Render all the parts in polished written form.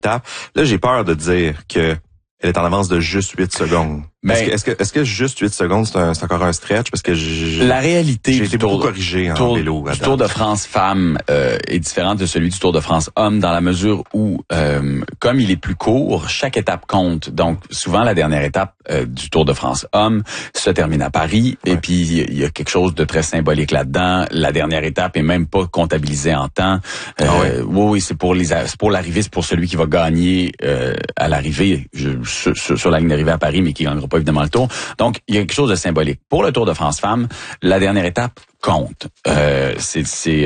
étape. Là, j'ai peur de dire que elle est en avance de juste 8 secondes. Est-ce que juste 8 secondes, c'est encore un stretch? Parce que la réalité j'ai été beaucoup corrigé en vélo. Le Tour de France femme est différente de celui du Tour de France homme dans la mesure où, comme il est plus court, chaque étape compte. Donc, souvent, la dernière étape du Tour de France homme se termine à Paris. Ouais. Et puis, il y a quelque chose de très symbolique là-dedans. La dernière étape est même pas comptabilisée en temps. Oui, c'est pour l'arrivée, c'est pour celui qui va gagner à l'arrivée sur la ligne d'arrivée à Paris, mais qui gagnera pas évidemment le Tour. Donc, il y a quelque chose de symbolique. Pour le Tour de France femmes, la dernière étape compte. C'est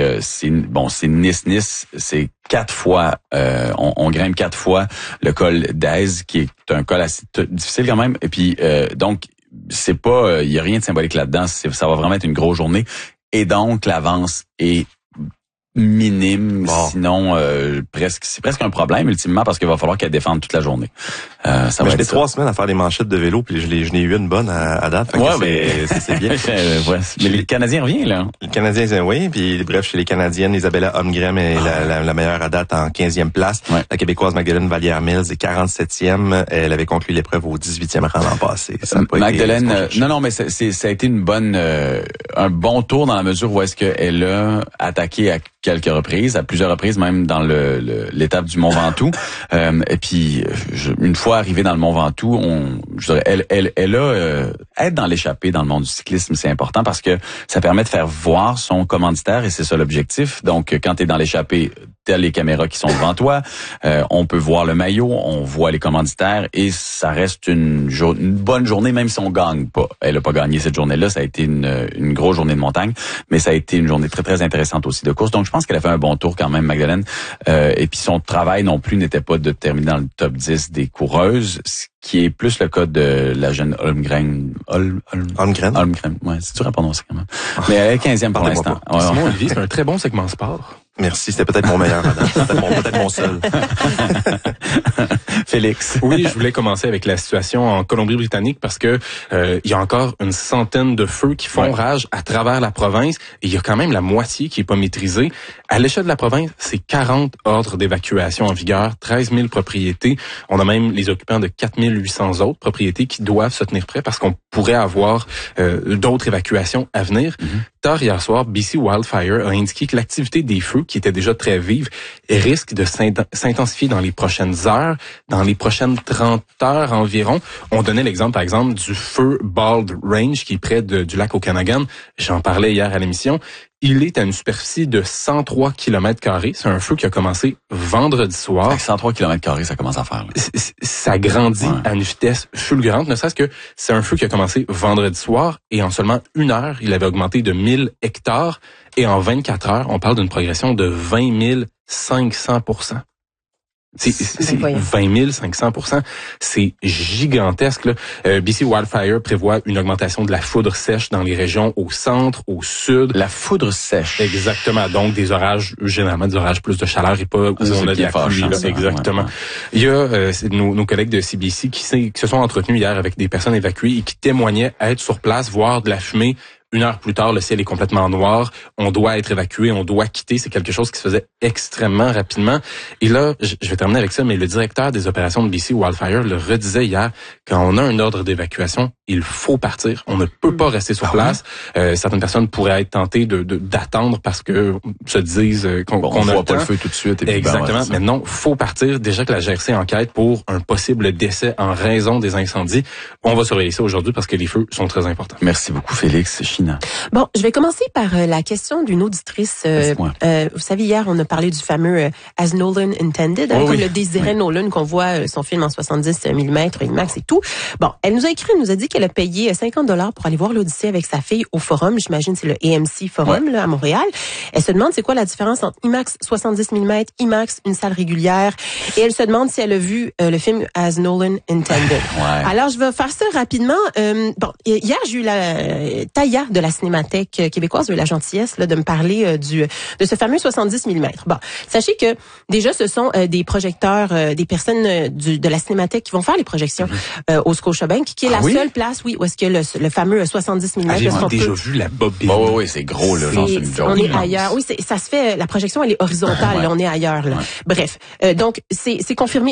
Nice-Nice, c'est 4 fois, on grimpe 4 fois le col d'Aise, qui est un col assez difficile quand même. Et puis, donc, c'est pas, il y a rien de symbolique là-dedans. Ça va vraiment être une grosse journée. Et donc, l'avance est minime, sinon c'est presque un problème ultimement parce qu'il va falloir qu'elle défende toute la journée. J'ai 3 semaines à faire des manchettes de vélo puis je n'ai eu une bonne à date. C'est bien. Mais le Canadien revient là. Le Canadien, oui, puis bref, chez les Canadiennes, Isabella Holmgren est la meilleure à date en 15e place. Ouais. La Québécoise Magdalene Vallière-Mills est 47e. Elle avait conclu l'épreuve au 18e rang l'an passé. Magdalene, non, mais ça a été un bon tour dans la mesure où est-ce qu'elle a attaqué à à plusieurs reprises, même dans l'étape du Mont Ventoux. Et puis, une fois arrivée dans le Mont Ventoux, elle a être dans l'échappée dans le monde du cyclisme, c'est important parce que ça permet de faire voir son commanditaire et c'est ça l'objectif. Donc, quand tu es dans l'échappée, t'as les caméras qui sont devant toi, on peut voir le maillot, on voit les commanditaires et ça reste une bonne journée même si on gagne pas. Elle a pas gagné cette journée-là, ça a été une grosse journée de montagne, mais ça a été une journée très très intéressante aussi de course. Donc je pense qu'elle a fait un bon tour quand même, Magdalene. Et puis son travail non plus n'était pas de terminer dans le top 10 des coureuses, ce qui est plus le cas de la jeune Holmgren. Holmgren. Ouais, c'est dur à prononcer quand même. Mais elle est 15e pour l'instant. Simon Olivier, c'est un très bon segment sport. Merci, c'était peut-être mon meilleur, madame. Peut-être mon seul. Félix. Oui, je voulais commencer avec la situation en Colombie-Britannique parce que il y a encore une centaine de feux qui font rage à travers la province et il y a quand même la moitié qui est pas maîtrisée. À l'échelle de la province, c'est 40 ordres d'évacuation en vigueur, 13 000 propriétés. On a même les occupants de 4 800 autres propriétés qui doivent se tenir prêts parce qu'on pourrait avoir d'autres évacuations à venir. Tard hier soir, BC Wildfire a indiqué que l'activité des feux, qui était déjà très vive, risque de s'intensifier dans les prochaines heures, dans les prochaines 30 heures environ. On donnait l'exemple, par exemple, du feu Bald Range, qui est près du lac Okanagan. J'en parlais hier à l'émission. Il est à une superficie de 103 km². C'est un feu qui a commencé vendredi soir. Avec 103 km², ça commence à faire. Là. Ça grandit à une vitesse fulgurante, ne serait-ce que c'est un feu qui a commencé vendredi soir et en seulement 1 heure, il avait augmenté de 1000 hectares et en 24 heures, on parle d'une progression de 20 500%. C'est 20 500%. C'est gigantesque, là. BC Wildfire prévoit une augmentation de la foudre sèche dans les régions au centre, au sud. La foudre sèche. Exactement. Donc, des orages, généralement des orages plus de chaleur et pas où on a de la pluie, là. Exactement. Ouais. Il y a nos collègues de CBC qui se sont entretenus hier avec des personnes évacuées et qui témoignaient être sur place, voir de la fumée. 1 heure plus tard, le ciel est complètement noir. On doit être évacué, on doit quitter. C'est quelque chose qui se faisait extrêmement rapidement. Et là, je vais terminer avec ça, mais le directeur des opérations de BC Wildfire le redisait hier. Quand on a un ordre d'évacuation, il faut partir. On ne peut pas rester sur place. Certaines personnes pourraient être tentées d'attendre parce que se disent qu'on ne voit pas le feu tout de suite. Et exactement. Mais non, faut partir. Déjà que la GRC enquête pour un possible décès en raison des incendies. On va surveiller ça aujourd'hui parce que les feux sont très importants. Merci beaucoup, Félix. China. Bon, je vais commencer par la question d'une auditrice. Vous savez, hier, on a parlé du fameux As Nolan Intended, comme le désirait Nolan, qu'on voit son film en 70 mm, IMAX et tout. Bon, elle nous a écrit, elle nous a dit qu'elle a payé $50 pour aller voir l'Odyssée avec sa fille au Forum. J'imagine c'est le AMC Forum là, à Montréal. Elle se demande c'est quoi la différence entre IMAX 70 mm, IMAX, une salle régulière. Et elle se demande si elle a vu le film As Nolan Intended. Alors, je vais faire ça rapidement. Bon, hier, j'ai eu la Taya de la Cinémathèque québécoise, de la gentillesse là, de me parler de ce fameux 70 mm. Bon, sachez que déjà, ce sont des projecteurs, des personnes de la Cinémathèque qui vont faire les projections au Scotiabank, qui est la seule place, où est-ce que le fameux 70 mm. J'ai déjà vu la bobine. Oui, c'est gros, là. On est ailleurs. Oui, ça se fait, la projection, elle est horizontale, là, on est ailleurs. Là. Bref, donc, c'est confirmé